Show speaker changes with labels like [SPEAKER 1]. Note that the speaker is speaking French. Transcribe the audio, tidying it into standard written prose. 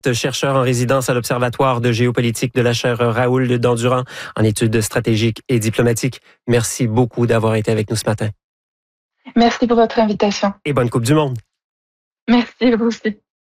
[SPEAKER 1] chercheur en résidence à l'Observatoire de géopolitique de la chaire Raoul Dandurand en études stratégiques et diplomatiques. Merci beaucoup d'avoir été avec nous ce matin.
[SPEAKER 2] Merci pour votre invitation.
[SPEAKER 1] Et bonne Coupe du Monde.
[SPEAKER 2] Merci, vous aussi.